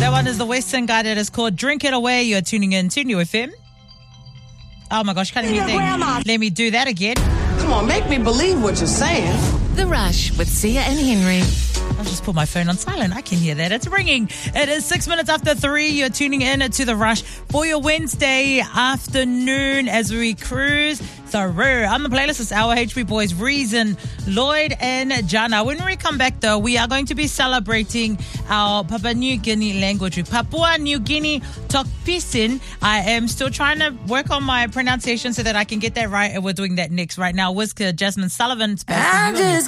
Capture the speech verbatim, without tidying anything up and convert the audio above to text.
That one is the Western guy that is called Drink It Away. You're tuning in to New F M. Oh my gosh, can't even think. Let me do that again. Come on, make me believe what you're saying. The Rush with Sia and Henry. I'll just put my phone on silent. I can hear that. It's ringing. It is six minutes after three. You're tuning in to The Rush for your Wednesday afternoon as we cruise through. On the playlist this hour, H P Boys, Reason, Lloyd and Jana. When we come back, though, we are going to be celebrating our Papua New Guinea language. Papua New Guinea Tok Pisin. I am still trying to work on my pronunciation so that I can get that right, and we're doing that next right now. Whisker, Jasmine Sullivan. I just